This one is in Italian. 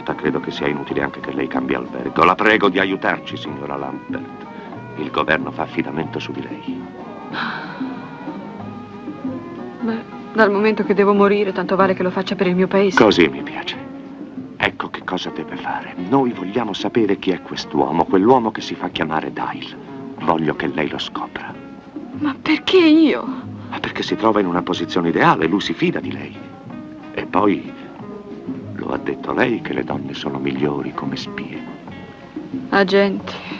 volta credo che sia inutile anche che lei cambi albergo. La prego di aiutarci, signora Lambert. Il governo fa affidamento su di lei. Beh, dal momento che devo morire, tanto vale che lo faccia per il mio paese. Così mi piace. Ecco che cosa deve fare. Noi vogliamo sapere chi è quest'uomo, quell'uomo che si fa chiamare Dial. Voglio che lei lo scopra. Ma perché io? Ma perché si trova in una posizione ideale, lui si fida di lei. E poi, lo ha detto lei che le donne sono migliori come spie. Agenti.